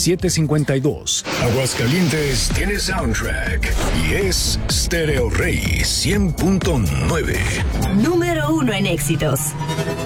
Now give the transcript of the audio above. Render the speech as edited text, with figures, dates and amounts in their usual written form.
752. Aguascalientes tiene soundtrack y es Stereo Rey 100.9. Número 1 en éxitos.